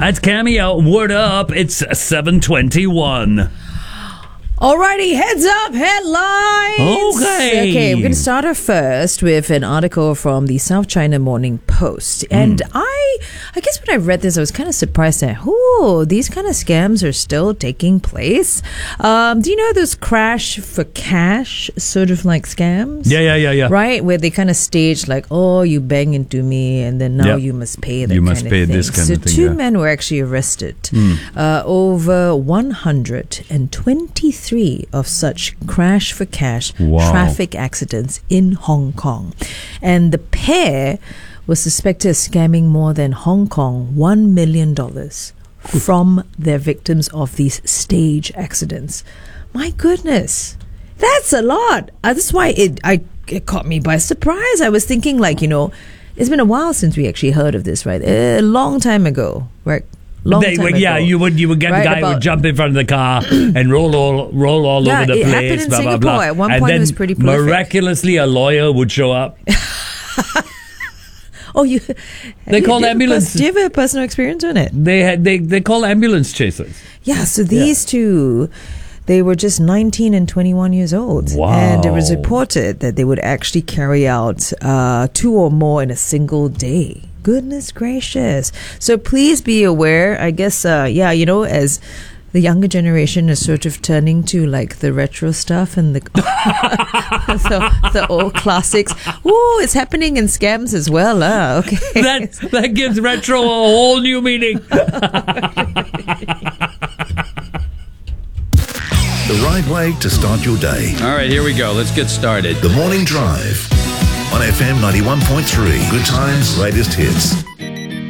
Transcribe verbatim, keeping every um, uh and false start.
That's Cameo. Word up. It's seven twenty-one. Alrighty, heads up, headlines. Okay. Okay, we're going to start off first with an article from the South China Morning Post. And mm. I I guess when I read this, I was kind of surprised that, oh, these kind of scams are still taking place. Um, do you know those crash for cash sort of like scams? Yeah, yeah, yeah, yeah. Right? Where they kind of stage like, oh, you bang into me and then now yeah. you must pay that you kind must of pay thing. this kind so of thing. two yeah. men were actually arrested. Mm. Uh, over one hundred twenty-three of such crash for cash wow. traffic accidents in Hong Kong. And the pair was suspected of scamming more than Hong Kong one million dollars from their victims of these stage accidents. My goodness, that's a lot. Uh, that's why it, I, it caught me by surprise. I was thinking like, you know, it's been a while since we actually heard of this, right? A long time ago, right? Long they time would, ago. yeah, you would you would get right, the guy who would jump in front of the car and roll all roll all yeah, over the it place. happened in blah, Singapore. blah, blah. At one and point, then it was pretty prolific. miraculously, a lawyer would show up. Oh, you? They you, call do ambulance. Do you have a personal experience on it? They had they they call ambulance chasers. Yeah. So these yeah. two, they were just nineteen and twenty-one years old. Wow. And it was reported that they would actually carry out uh, two or more in a single day. Goodness gracious. So please be aware. I guess, uh, yeah, you know, as the younger generation is sort of turning to like the retro stuff and the the, the old classics. Ooh, it's happening in scams as well. Huh? Okay. That, that gives retro a whole new meaning. The right way to start your day. All right, here we go. Let's get started. The Morning Drive on F M ninety-one point three. Good times, latest hits.